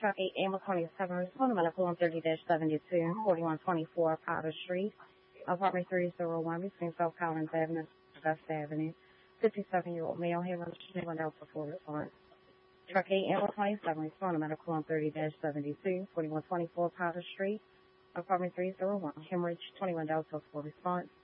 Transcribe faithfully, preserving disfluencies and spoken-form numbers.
Truck eight ambulance twenty-seven, respond to medical on thirty seventy-two, forty-one twenty-four Powder Street, apartment three oh one between South Collins Avenue and West Avenue. fifty-seven-year-old male, Haven, one Delta four response. Truck eight ambulance twenty-seven, respond to medical on thirty seventy-two, forty-one twenty-four Powder Street, apartment three oh one, Hemorrhage, twenty-one Delta four response.